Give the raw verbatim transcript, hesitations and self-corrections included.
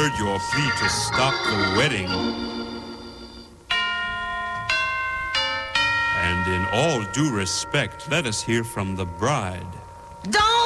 heard your plea to stop the wedding. And in all due respect, let us hear from the bride. Don't